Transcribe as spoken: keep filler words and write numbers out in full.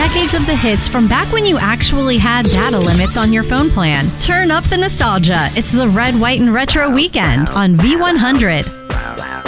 decades of the hits from back when you actually had data limits on your phone plan. Turn up the nostalgia. It's the Red, White, and Retro Weekend on V one hundred.